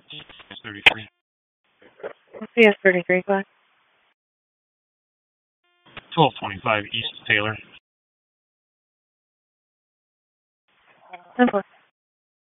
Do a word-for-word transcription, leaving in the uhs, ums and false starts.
thirty-three. C S thirty-three, class. twelve twenty-five East Taylor. ten four.